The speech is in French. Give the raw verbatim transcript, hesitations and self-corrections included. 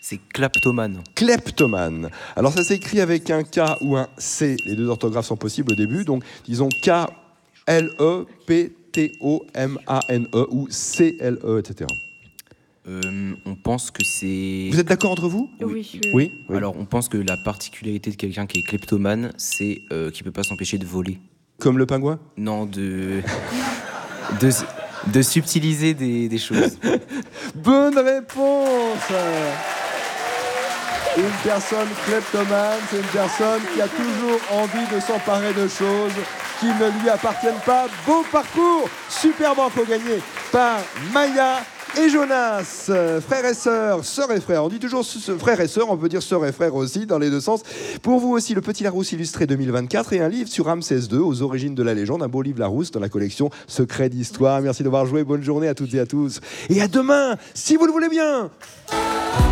C'est kleptomane. Kleptomane. Alors ça s'écrit avec un K ou un C. Les deux orthographes sont possibles au début. Donc disons K L E P T O M A N E ou C L E, et cetera. Euh, on pense que c'est... Vous êtes d'accord entre vous ? Oui. Oui, oui. Oui, oui. Alors, on pense que la particularité de quelqu'un qui est kleptomane, c'est euh, qu'il ne peut pas s'empêcher de voler. Comme le pingouin ? Non, de... de, de subtiliser des, des choses. Bonne réponse. Une personne kleptomane, c'est une personne qui a toujours envie de s'emparer de choses qui ne lui appartiennent pas. Beau parcours, super banco gagné par Maya et Jonas, frères et sœurs, sœurs et frères. On dit toujours frères et sœurs, on peut dire sœurs et frères aussi, dans les deux sens. Pour vous aussi, le Petit Larousse illustré deux mille vingt-quatre et un livre sur Ramsès deux, aux origines de la légende, un beau livre Larousse dans la collection Secrets d'Histoire. Merci d'avoir joué, bonne journée à toutes et à tous. Et à demain, si vous le voulez bien.